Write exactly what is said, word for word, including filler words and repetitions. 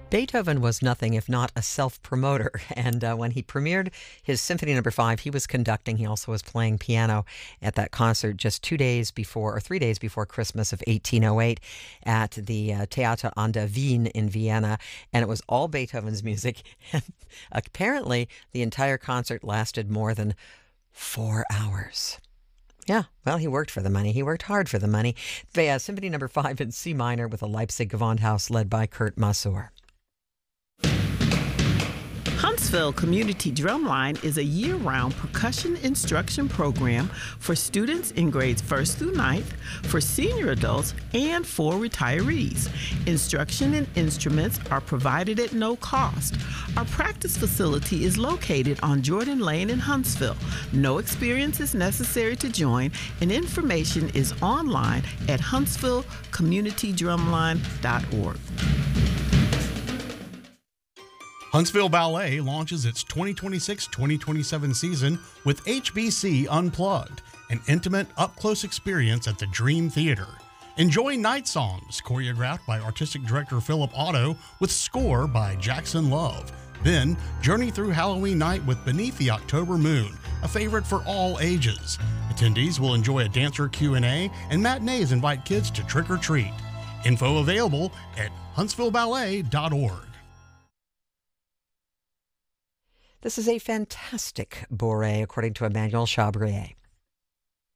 Beethoven was nothing if not a self-promoter, and uh, when he premiered his Symphony Number Five, he was conducting. He also was playing piano at that concert just two days before, or three days before Christmas of eighteen oh eight, at the uh, Theater an der Wien in Vienna, and it was all Beethoven's music. And apparently, the entire concert lasted more than four hours. Yeah, well, he worked for the money. He worked hard for the money. The uh, Symphony Number Five in C minor with the Leipzig Gewandhaus led by Kurt Masur. Huntsville Community Drumline is a year-round percussion instruction program for students in grades first through ninth, for senior adults, and for retirees. Instruction and instruments are provided at no cost. Our practice facility is located on Jordan Lane in Huntsville. No experience is necessary to join, and information is online at huntsville community drumline dot org. Huntsville Ballet launches its twenty twenty-six twenty twenty-seven season with H B C Unplugged, an intimate, up-close experience at the Dream Theater. Enjoy Night Songs, choreographed by Artistic Director Philip Otto, with score by Jackson Love. Then, journey through Halloween night with Beneath the October Moon, a favorite for all ages. Attendees will enjoy a dancer Q and A, and matinees invite kids to trick or treat. Info available at huntsville ballet dot org. This is a fantastic bourrée, according to Emmanuel Chabrier.